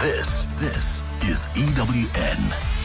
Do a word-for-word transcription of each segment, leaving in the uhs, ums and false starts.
This, this is E W N.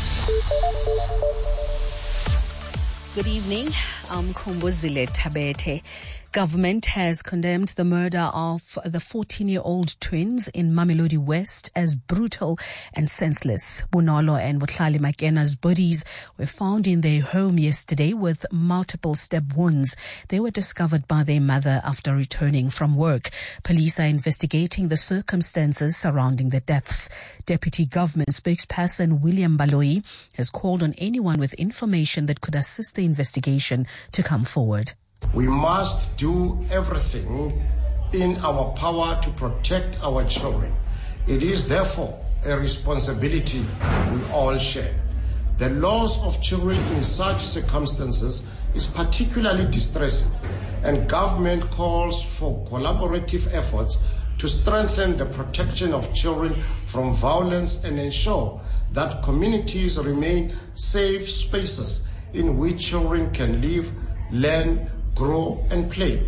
Good evening. I'm Kumbuzile Tabete. Government has condemned the murder of the fourteen-year-old twins in Mamelodi West as brutal and senseless. Bonolo and Butlali Makena's bodies were found in their home yesterday with multiple stab wounds. They were discovered by their mother after returning from work. Police are investigating the circumstances surrounding the deaths. Deputy Government spokesperson William Baloyi has called on anyone with information that could assist the investigation to come forward. We must do everything in our power to protect our children. It is therefore a responsibility we all share. The loss of children in such circumstances is particularly distressing, and government calls for collaborative efforts to strengthen the protection of children from violence and ensure that communities remain safe spaces in which children can live, learn, grow and play.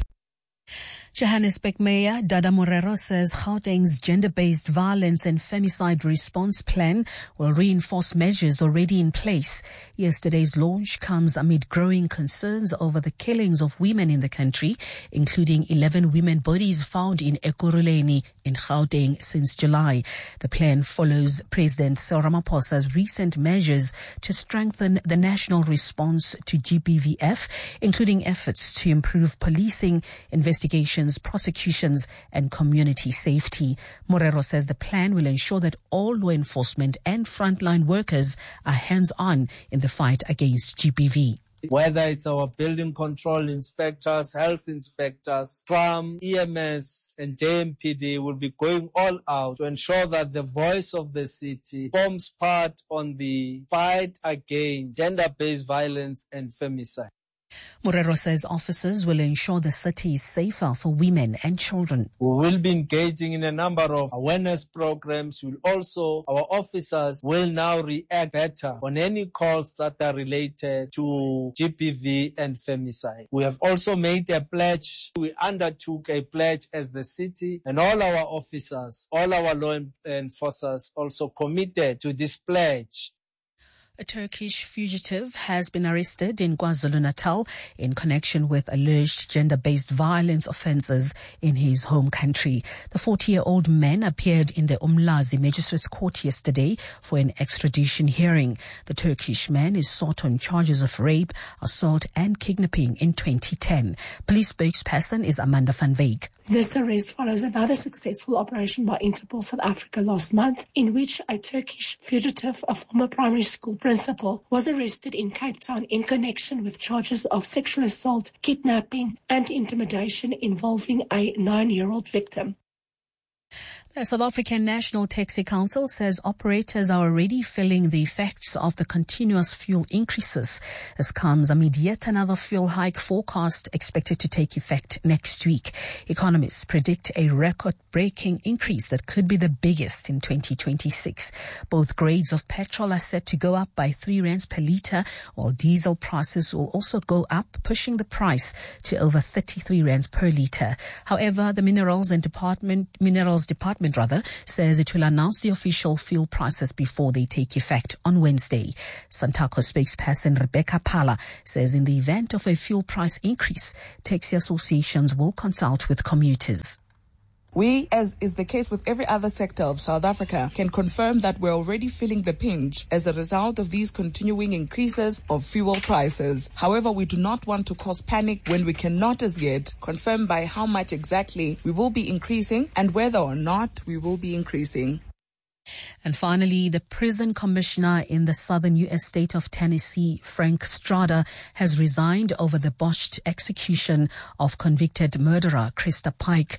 Johannesburg Mayor Dada Morero says Gauteng's gender-based violence and femicide response plan will reinforce measures already in place. Yesterday's launch comes amid growing concerns over the killings of women in the country, including eleven women bodies found in Ekurhuleni in Gauteng since July. The plan follows President Cyril Ramaphosa's recent measures to strengthen the national response to G B V F, including efforts to improve policing, investigations, prosecutions and community safety. Morero says the plan will ensure that all law enforcement and frontline workers are hands-on in the fight against G B V. Whether it's our building control inspectors, health inspectors, SCRUM, E M S and J M P D will be going all out to ensure that the voice of the city forms part on the fight against gender-based violence and femicide. Morero says officers will ensure the city is safer for women and children. We will be engaging in a number of awareness programs. We'll also, our officers will now react better on any calls that are related to G B V and femicide. We have also made a pledge. We undertook a pledge as the city, and all our officers, all our law enforcers also committed to this pledge. A Turkish fugitive has been arrested in KwaZulu-Natal in connection with alleged gender-based violence offences in his home country. The forty-year-old man appeared in the Umlazi Magistrates Court yesterday for an extradition hearing. The Turkish man is sought on charges of rape, assault and kidnapping in twenty ten. Police spokesperson is Amanda van Wyk. This arrest follows another successful operation by Interpol South Africa last month, in which a Turkish fugitive, a former primary school principal, was arrested in Cape Town in connection with charges of sexual assault, kidnapping and intimidation involving a nine-year-old victim. The South African National Taxi Council says operators are already feeling the effects of the continuous fuel increases. This comes amid yet another fuel hike forecast expected to take effect next week. Economists predict a record-breaking increase that could be the biggest in twenty twenty-six. Both grades of petrol are set to go up by three rands per litre, while diesel prices will also go up, pushing the price to over thirty-three rands per litre. However, the Minerals and Department Minerals Department rather says it will announce the official fuel prices before they take effect on Wednesday. Santaco spokesperson Rebecca Pala says in the event of a fuel price increase, taxi associations will consult with commuters. We, as is the case with every other sector of South Africa, can confirm that we're already feeling the pinch as a result of these continuing increases of fuel prices. However, we do not want to cause panic when we cannot as yet confirm by how much exactly we will be increasing and whether or not we will be increasing. And finally, the prison commissioner in the southern U S state of Tennessee, Frank Strada, has resigned over the botched execution of convicted murderer Krista Pike.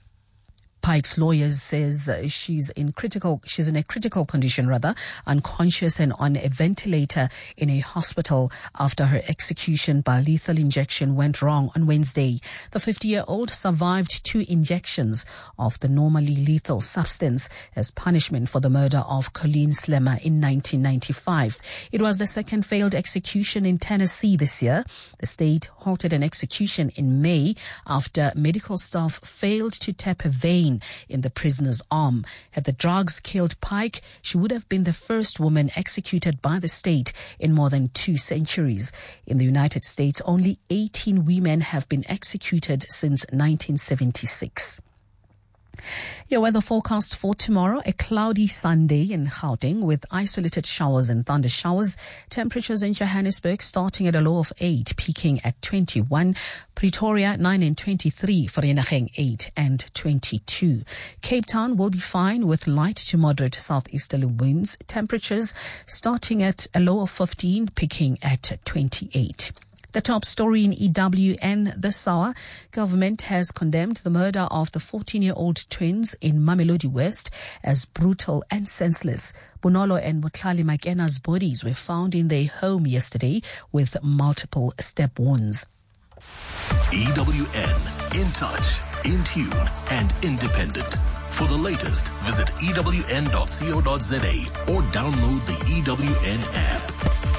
Pike's lawyers says uh, she's in critical, she's in a critical condition rather, unconscious and on a ventilator in a hospital after her execution by lethal injection went wrong on Wednesday. The fifty-year-old survived two injections of the normally lethal substance as punishment for the murder of Colleen Slemmer in nineteen ninety-five. It was the second failed execution in Tennessee this year. The state halted an execution in May after medical staff failed to tap a vein down in the prisoner's arm. Had the drugs killed Pike, she would have been the first woman executed by the state in more than two centuries. In the United States, only eighteen women have been executed since nineteen seventy-six. Your weather forecast for tomorrow: a cloudy Sunday in Gauteng with isolated showers and thunder showers. Temperatures in Johannesburg starting at a low of eight, peaking at twenty-one. Pretoria nine and twenty-three. Vereeniging eight and twenty-two. Cape Town will be fine with light to moderate southeasterly winds. Temperatures starting at a low of fifteen, peaking at twenty-eight. The top story in E W N this hour: government has condemned the murder of the fourteen-year-old twins in Mamelodi West as brutal and senseless. Bonolo and Mutlali Makena's bodies were found in their home yesterday with multiple stab wounds. E W N, in touch, in tune, and independent. For the latest, visit E W N dot co dot za or download the E W N app.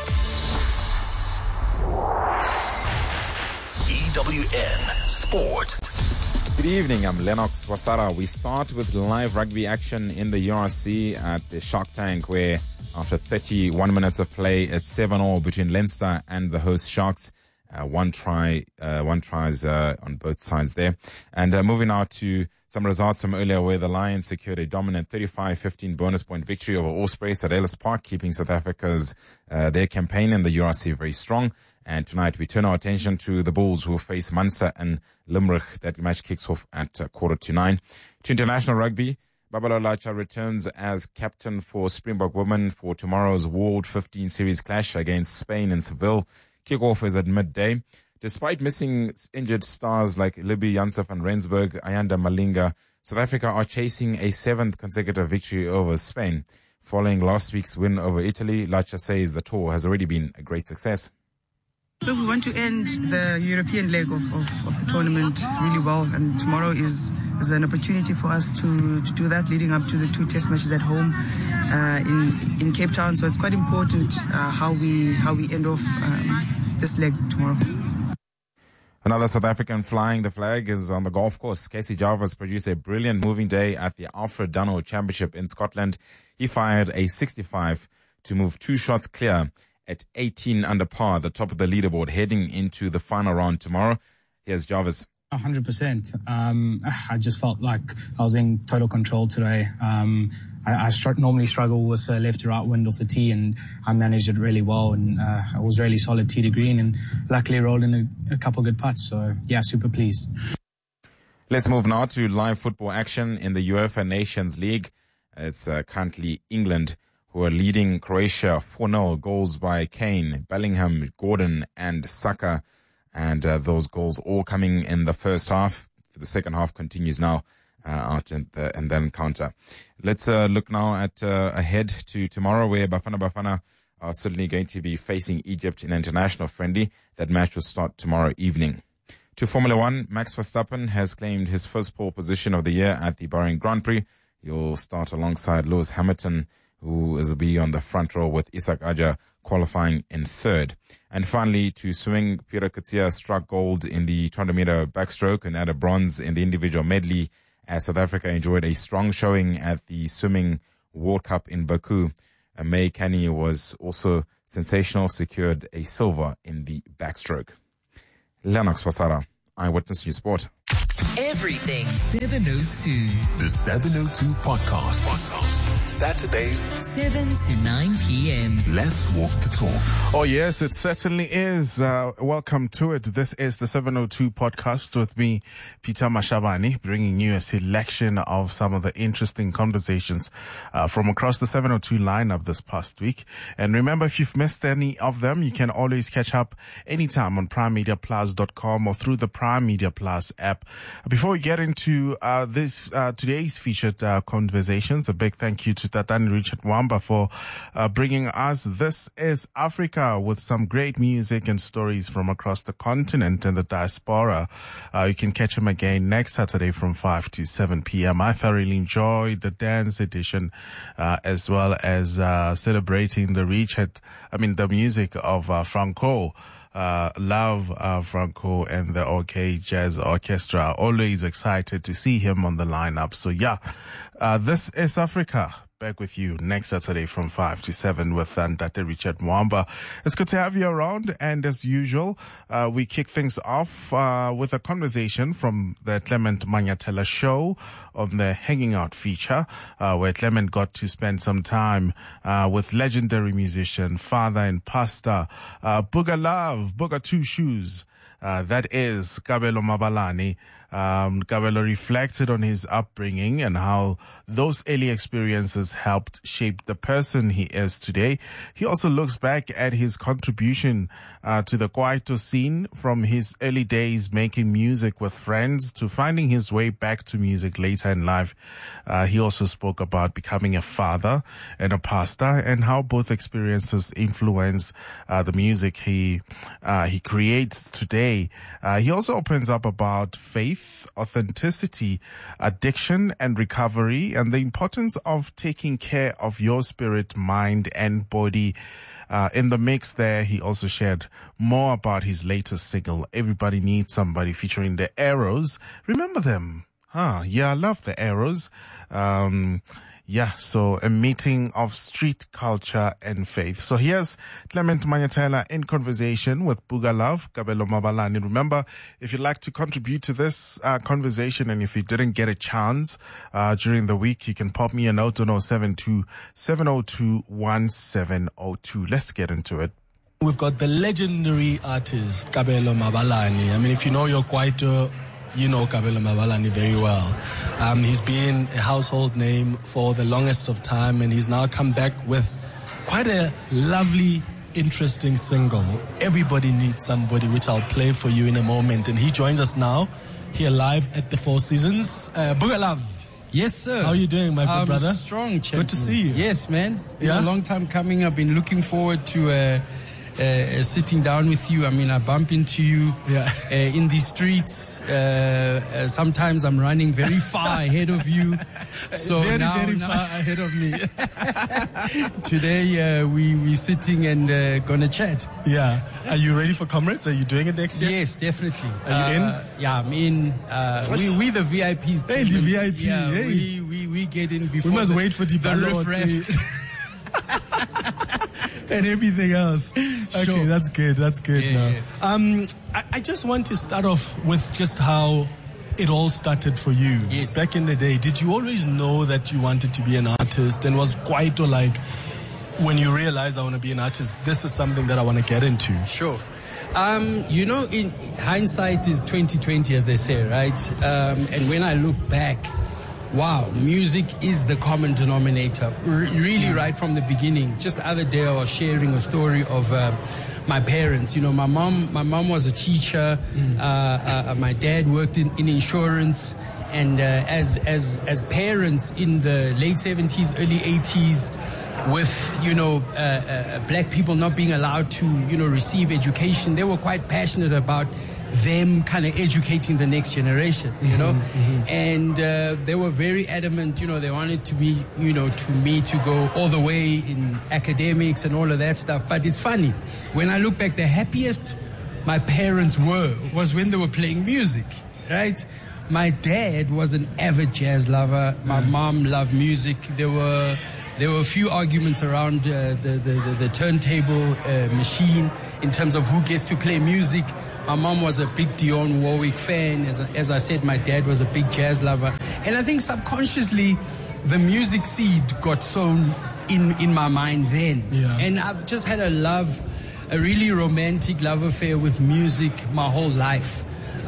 E W N Sport. Good evening, I'm Lennox Wasara. We start with live rugby action in the U R C at the Shark Tank, where after thirty-one minutes of play, it's seven all between Leinster and the host Sharks. Uh, one try, uh, one tries uh, on both sides there. And uh, moving out to some results from earlier, where the Lions secured a dominant thirty-five fifteen bonus point victory over Ospreys at Ellis Park, keeping South Africa's uh, their campaign in the U R C very strong. And tonight we turn our attention to the Bulls, who face Munster and Limerick. That match kicks off at uh, quarter to nine. To international rugby, Babalo Lacha returns as captain for Springbok women for tomorrow's World fifteen Series clash against Spain in Seville. Kickoff is at midday. Despite missing injured stars like Libby Janse van Rensburg, Ayanda Malinga, South Africa are chasing a seventh consecutive victory over Spain. Following last week's win over Italy, Lacha says the tour has already been a great success. Look, we want to end the European leg of, of, of the tournament really well, and tomorrow is, is an opportunity for us to, to do that, leading up to the two test matches at home uh, in in Cape Town. So it's quite important uh, how we how we end off um, this leg tomorrow. Another South African flying the flag is on the golf course. Casey Jarvis produced a brilliant moving day at the Alfred Dunhill Championship in Scotland. He fired a sixty-five to move two shots clear at eighteen under par, the top of the leaderboard, heading into the final round tomorrow. Here's Jarvis. one hundred percent. Um, I just felt like I was in total control today. Um, I, I str- normally struggle with the left to right wind off the tee, and I managed it really well, and uh, I was really solid tee to green, and luckily rolled in a, a couple good putts. So, yeah, super pleased. Let's move now to live football action in the UEFA Nations League. It's uh, currently England who are leading Croatia four nil, goals by Kane, Bellingham, Gordon, and Saka. And uh, those goals all coming in the first half. The second half continues now uh, out in the, and then counter. Let's uh, look now at uh, ahead to tomorrow, where Bafana Bafana are certainly going to be facing Egypt in an international friendly. That match will start tomorrow evening. To Formula One, Max Verstappen has claimed his first pole position of the year at the Bahrain Grand Prix. He'll start alongside Lewis Hamilton, who is be on the front row, with Isak Aja qualifying in third. And finally, to swimming, Peter Kutsia struck gold in the two hundred meter backstroke and added bronze in the individual medley, as South Africa enjoyed a strong showing at the Swimming World Cup in Baku. And May Kenny was also sensational, secured a silver in the backstroke. Lennox Wasara, Eyewitness News Sport. Everything seven oh two. The seven oh two Podcast. Podcast. Saturdays, seven to nine p.m. Let's walk the talk. Oh, yes, it certainly is. Uh, welcome to it. This is the seven oh two Podcast with me, Peter Mashabani, bringing you a selection of some of the interesting conversations uh, from across the seven oh two lineup this past week. And remember, if you've missed any of them, you can always catch up anytime on prime media plus dot com or through the Prime Media Plus app. Before we get into uh, this uh, today's featured uh, conversations, a big thank you to Tatani Richard Wamba for uh, bringing us This Is Africa, with some great music and stories from across the continent and the diaspora. Uh, you can catch him again next Saturday from five to seven p.m. I thoroughly enjoyed the dance edition uh, as well as uh, celebrating the Richard, I mean the music of uh, Franco. uh, love uh, Franco and the OK Jazz Orchestra. Always excited to see him on the lineup. So yeah, uh, this is Africa. Back with you next Saturday from five to seven with Ndate Richard Mwamba. It's good to have you around. And as usual, uh, we kick things off uh, with a conversation from the Clement Manyatela show on the Hanging Out feature, uh, where Clement got to spend some time uh, with legendary musician, father and pastor, uh, Booga Love, Booga Two Shoes. Uh, that is Kabelo Mabalani. Um, Kabelo reflected on his upbringing and how those early experiences helped shape the person he is today. He also looks back at his contribution uh, to the Kwaito scene, from his early days making music with friends to finding his way back to music later in life. Uh, he also spoke about becoming a father and a pastor and how both experiences influenced uh, the music he uh, he creates today. Uh, he also opens up about faith, authenticity, addiction and recovery, and the importance of taking care of your spirit, mind and body. Uh, in the mix there, he also shared more about his latest single, Everybody Needs Somebody, featuring the Arrows. Remember them? Huh? Yeah, I love the Arrows. Um, Yeah, so a meeting of street culture and faith. So here's Clement Manyatela in conversation with Booga Love, Kabelo Mabalani. Remember, if you'd like to contribute to this uh, conversation, and if you didn't get a chance uh, during the week, you can pop me a note on oh seven two, seven oh two, one seven oh two. Let's get into it. We've got the legendary artist, Kabelo Mabalani. I mean, if you know your Kwaito, you know Kabelo Mabalani very well. Um, he's been a household name for the longest of time, and he's now come back with quite a lovely, interesting single, Everybody Needs Somebody, which I'll play for you in a moment. And he joins us now here live at the Four Seasons. Uh, Booga Love. Yes, sir. How are you doing, my I'm good brother? Strong, champion. Good to see you. Yes, man. It's been Yeah? a long time coming. I've been looking forward to uh, uh, sitting down with you. I mean, I bump into you Yeah. uh, in these streets. Uh, uh, sometimes I'm running very far ahead of you. So very, now, very now far ahead of me. today uh, we we sitting and uh, gonna chat. Yeah. Are you ready for Comrades? Are you doing it next year? Yes, definitely. Are you in? Uh, yeah, I'm in. Uh, we we the V I Ps. Hey, the V I P, Yeah, hey. we, we we get in before. We must the, wait for the the ballot riff-raff. and everything else. Okay, Sure. that's good. That's good. Yeah, now. yeah. Um, I, I just want to start off with just how it all started for you. Yes. Back in the day, did you always know that you wanted to be an artist? And was Kwaito like, when you realized I want to be an artist, this is something that I want to get into? Sure. Um, you know, in hindsight is twenty twenty, as they say, right? Um, and when I look back, wow, music is the common denominator. R- really, right from the beginning. Just the other day, I was sharing a story of uh, my parents. You know, my mom, my mom was a teacher. Mm. Uh, uh, my dad worked in, in insurance. And uh, as as as parents in the late seventies, early eighties, with, you know, uh, uh, black people not being allowed to, you know, receive education, they were quite passionate about them kind of educating the next generation, you know, mm-hmm, mm-hmm. and uh, they were very adamant, you know, they wanted to be, you know, to me to go all the way in academics and all of that stuff. But it's funny, when I look back, the happiest my parents were was when they were playing music, right? My dad was an avid jazz lover. My mm. mom loved music. There were There were a few arguments around uh, the, the, the, the turntable uh, machine in terms of who gets to play music. My mom was a big Dionne Warwick fan. As, as I said, my dad was a big jazz lover. And I think subconsciously, the music seed got sown in, in my mind then. Yeah. And I've just had a love, a really romantic love affair with music my whole life.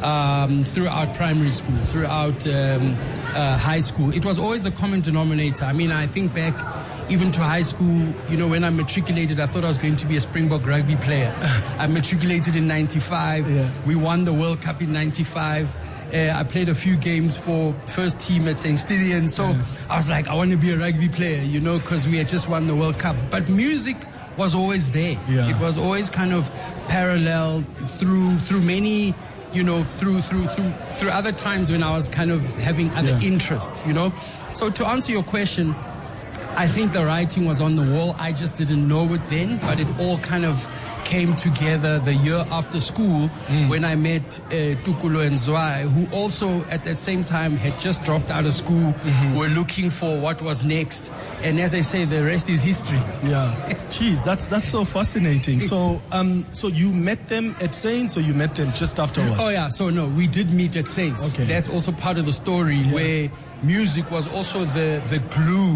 Um, throughout primary school, throughout um, uh, high school. It was always the common denominator. I mean, I think back even to high school, you know, when I matriculated, I thought I was going to be a Springbok rugby player. I matriculated in ninety-five. Yeah. We won the World Cup in ninety-five. Uh, I played a few games for first team at Saint Stithian. So yeah. I was like, I want to be a rugby player, you know, because we had just won the World Cup. But music was always there. Yeah. It was always kind of parallel through through many... you know, through through through through other times when I was kind of having other yeah. interests, you know. So to answer your question, I think the writing was on the wall. I just didn't know it then, but it all kind of came together the year after school mm. when I met uh, Tukulo and Zwei, who also at that same time had just dropped out of school, mm-hmm. were looking for what was next. And as I say, the rest is history. Yeah. Jeez, that's that's so fascinating. So um, so you met them at Saints, or you met them just afterwards? Oh, yeah. So, no, we did meet at Saints. Okay. That's also part of the story, yeah. where music was also the, the glue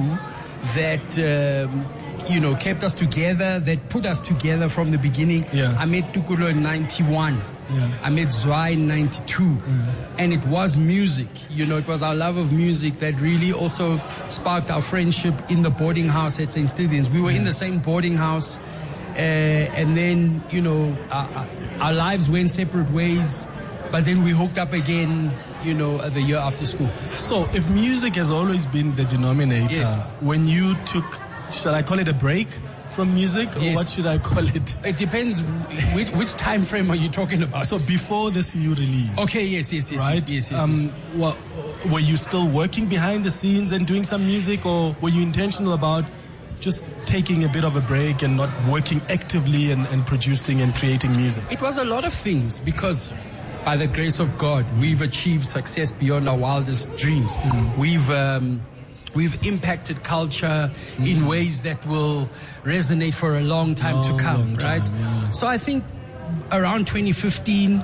that... Um, you know, kept us together, that put us together from the beginning. Yeah. I met Tukulo in ninety-one. Yeah. I met Zwei in ninety-two. Yeah. And it was music. You know, it was our love of music that really also sparked our friendship in the boarding house at Saint Stephen's. We were yeah. in the same boarding house. Uh, and then, you know, our, our lives went separate ways. But then we hooked up again, you know, the year after school. So if music has always been the denominator, yes. when you took... Shall I call it a break from music, or yes. what should I call it? It depends. Which which time frame are you talking about? So before this new release. Okay. Yes. Yes. Yes. Right. Yes. Yes. yes, um, yes. Well, were you still working behind the scenes and doing some music, or were you intentional about just taking a bit of a break and not working actively and, and producing and creating music? It was a lot of things, because by the grace of God, we've achieved success beyond our wildest dreams. Mm-hmm. We've. Um, We've impacted culture mm. in ways that will resonate for a long time long, to come, right? Time, yeah. So I think around twenty fifteen,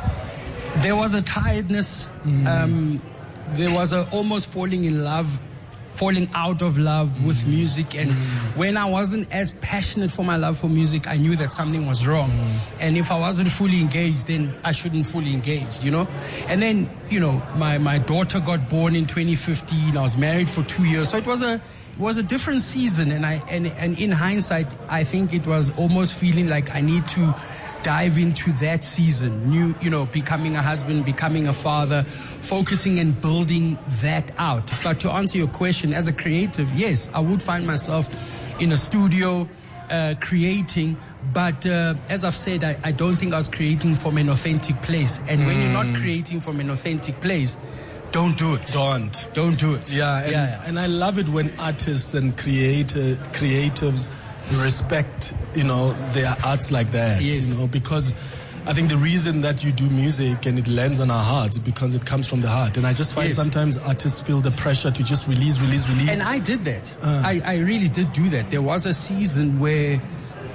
there was a tiredness. Mm. Um, there was a almost falling in love, falling out of love mm. with music. And mm. when I wasn't as passionate for my love for music, I knew that something was wrong. Mm. And if I wasn't fully engaged, then I shouldn't fully engage, you know? And then, you know, my, my daughter got born in twenty fifteen. I was married for two years. So it was a, it was a different season. And I, and, and in hindsight, I think it was almost feeling like I need to dive into that season, new, you know, becoming a husband, becoming a father, focusing and building that out. But to answer your question, as a creative, yes, I would find myself in a studio uh, creating, but uh, as I've said, I, I don't think I was creating from an authentic place. And mm. when you're not creating from an authentic place, don't do it. Don't. Don't do it. Yeah, and, yeah, yeah. and I love it when artists and creator, creatives respect, you know, their arts like that. Yes. You know, because I think the reason that you do music and it lands on our hearts is because it comes from the heart. And I just find yes. sometimes artists feel the pressure to just release, release, release. And I did that. Uh. I, I really did do that. There was a season where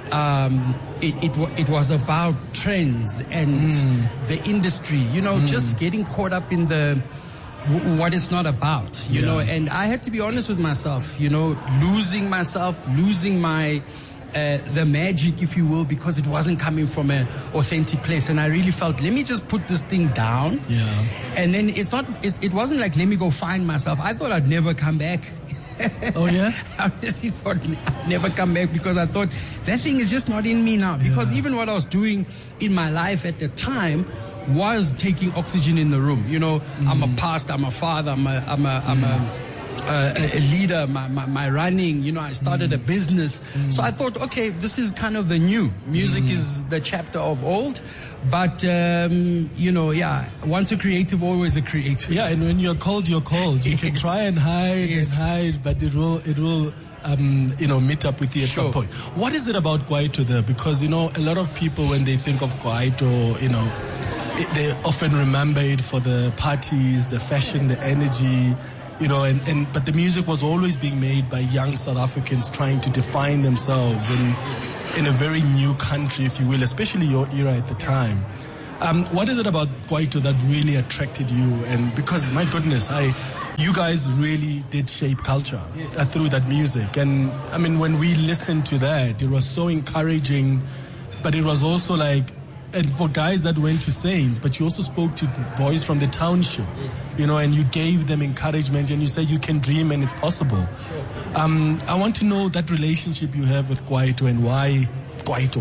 um, it, it, it was about trends and mm. the industry, you know, mm. just getting caught up in the what it's not about, you yeah. know, and I had to be honest with myself, you know, losing myself, losing my, uh, the magic, if you will, because it wasn't coming from an authentic place. And I really felt, let me just put this thing down. Yeah. And then it's not, it, it wasn't like, let me go find myself. I thought I'd never come back. Oh, yeah? I honestly thought I'd never come back, because I thought that thing is just not in me now. Because yeah. even what I was doing in my life at the time was taking oxygen in the room. You know, mm. I'm a pastor, I'm a father, I'm a, I'm a, I'm a, uh, a leader, my, my, my running, you know, I started mm. a business. Mm. So I thought, okay, this is kind of the new. Music mm. is the chapter of old. But, um, you know, yeah, once a creative, always a creative. Yeah, and when you're called, you're called. You yes. can try and hide yes. and hide, but it will, it will, um, you know, meet up with you at sure. some point. What is it about Kwaito there? Because, you know, a lot of people, when they think of Kwaito, you know, it, they often remember it for the parties, the fashion, the energy, you know, and, and but the music was always being made by young South Africans trying to define themselves in, in a very new country, if you will, especially your era at the time. Um, what is it about Kwaito that really attracted you? And because, my goodness, I, you guys really did shape culture uh, through that music. And I mean, when we listened to that, it was so encouraging, but it was also like, and for guys that went to Saints, but you also spoke to boys from the township, yes. you know, and you gave them encouragement, and you said you can dream and it's possible. Sure. Um, I want to know that relationship you have with Kwaito and why Kwaito.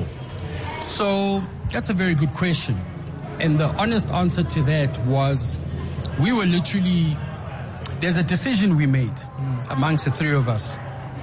So that's a very good question. And the honest answer to that was, we were literally, there's a decision we made mm. amongst the three of us.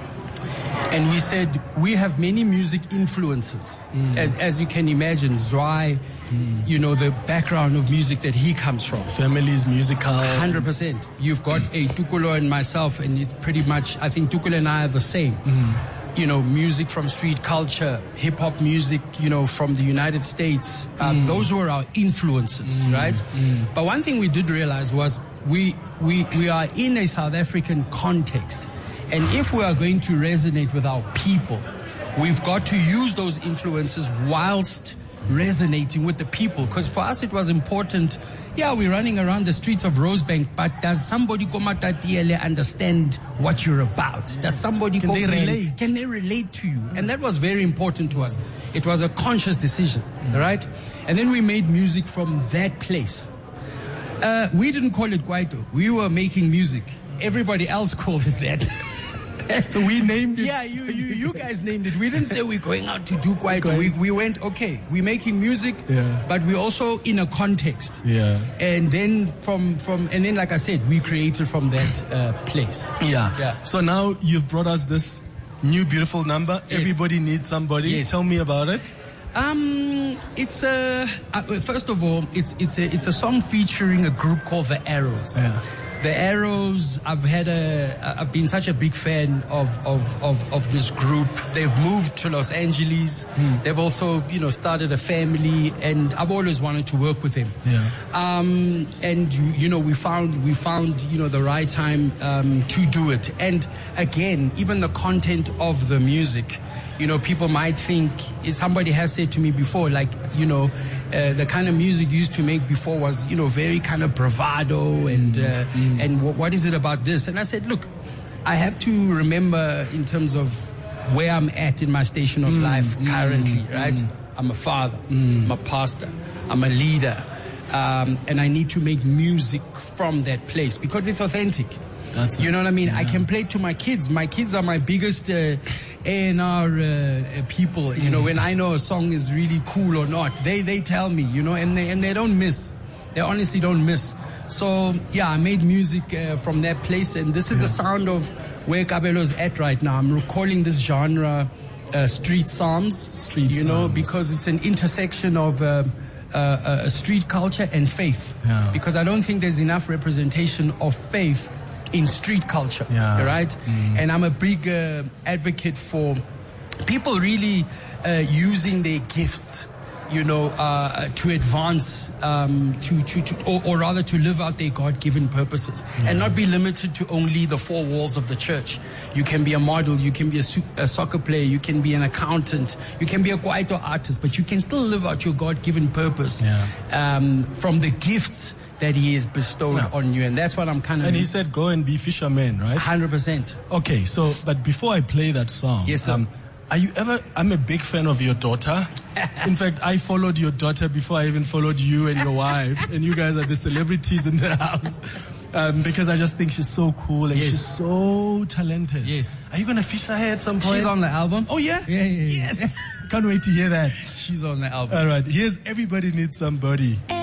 And we said, we have many music influences. Mm. As, as you can imagine, Zwei, mm. you know, the background of music that he comes from. Family's musical. one hundred percent. You've got a Tukulo and myself, and it's pretty much, I think Tukulo and I are the same. Mm. you know, music from street culture, hip hop music, you know, from the United States. Um, mm. Those were our influences, mm. right? Mm. But one thing we did realize was we, we, we are in a South African context. And if we are going to resonate with our people, we've got to use those influences whilst resonating with the people. Because for us, it was important. Yeah, we're running around the streets of Rosebank, but does somebody Komatatiele understand what you're about? Does somebody can they relate? Can they relate to you? And that was very important to us. It was a conscious decision, mm. right? And then we made music from that place. Uh, we didn't call it Kwaito. We were making music. Everybody else called it that. So we named it. Yeah, you, you, you guys named it. We didn't say we're going out to do Kwaito. We, we went, okay, we're making music, yeah. but we're also in a context. Yeah. And then from, from and then, like I said, we created from that uh, place. Yeah. yeah. So now you've brought us this new beautiful number. Yes. Everybody Needs Somebody. Yes. Tell me about it. Um, it's a, uh, first of all, it's, it's a, it's a song featuring a group called The Arrows. Yeah. The Arrows, I've had a, I've been such a big fan of, of, of, of this group. They've moved to Los Angeles. Mm. They've also, you know, started a family, and I've always wanted to work with them. Yeah. Um, and you know, we found, we found, you know, the right time, um, to do it. And again, even the content of the music, you know, people might think, somebody has said to me before, like, you know, uh, the kind of music you used to make before was, you know, very kind of bravado and, uh, mm. and w- what is it about this? And I said, look, I have to remember in terms of where I'm at in my station of mm. life currently, mm. right? Mm. I'm a father, mm. I'm a pastor, I'm a leader, um, and I need to make music from that place because it's authentic. That's you know what I mean? Yeah. I can play to my kids. My kids are my biggest uh, A and R uh, people. You know, when I know a song is really cool or not, they they tell me. You know, and they and they don't miss. They honestly don't miss. So yeah, I made music uh, from that place, and this is yeah. the sound of where Kabelo's at right now. I'm recalling this genre, uh, street psalms. Street you psalms. know, because it's an intersection of. Uh, Uh, uh, street culture and faith. Yeah. Because I don't think there's enough representation of faith in street culture, yeah. right? Mm. And I'm a big uh, advocate for people really uh, using their gifts, you know, uh, to advance, um, to, to, to or, or rather to live out their God-given purposes yeah. and not be limited to only the four walls of the church. You can be a model, you can be a, su- a soccer player, you can be an accountant, you can be a Kwaito artist, but you can still live out your God-given purpose yeah. um, from the gifts that he has bestowed yeah. on you. And that's what I'm kind of... And he said, go and be fishermen, right? one hundred percent. Okay, so, but before I play that song... Yes, sir. Um, Are you ever, I'm a big fan of your daughter. In fact, I followed your daughter before I even followed you and your wife. And you guys are the celebrities in the house. Um, because I just think she's so cool and yes. she's so talented. Yes. Are you going to feature her at some point? She's on the album. Oh, yeah? Yeah, yeah, yeah. Yes. Can't wait to hear that. She's on the album. All right. Here's Everybody Needs Somebody.